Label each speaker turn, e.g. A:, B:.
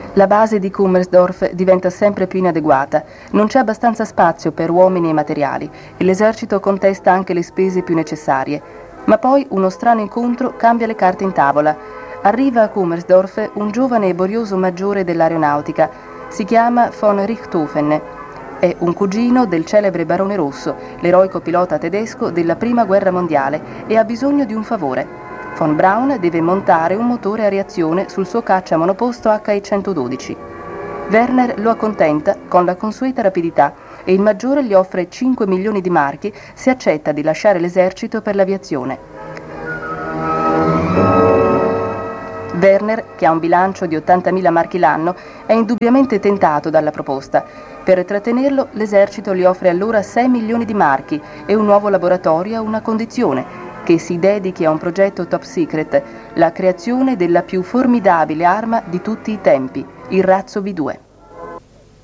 A: La base di Kummersdorf diventa sempre più inadeguata, non c'è abbastanza spazio per uomini e materiali e l'esercito contesta anche le spese più necessarie. Ma poi uno strano incontro cambia le carte in tavola. Arriva a Kummersdorf un giovane e borioso maggiore dell'aeronautica, si chiama von Richthofen. È un cugino del celebre Barone Rosso, l'eroico pilota tedesco della Prima Guerra Mondiale, e ha bisogno di un favore. Von Braun deve montare un motore a reazione sul suo caccia monoposto HE-112. Werner lo accontenta con la consueta rapidità e il maggiore gli offre 5 milioni di marchi se accetta di lasciare l'esercito per l'aviazione. Werner, che ha un bilancio di 80.000 marchi l'anno, è indubbiamente tentato dalla proposta. Per trattenerlo, l'esercito gli offre allora 6 milioni di marchi e un nuovo laboratorio a una condizione: che si dedichi a un progetto top secret, la creazione della più formidabile arma di tutti i tempi, il razzo V2.